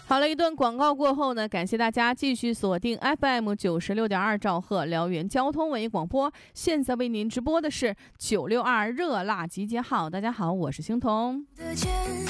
好了，一段广告过后呢，感谢大家继续锁定 FM96.2兆赫辽源交通文艺广播。现在为您直播的是962热辣集结号。大家好，我是星彤。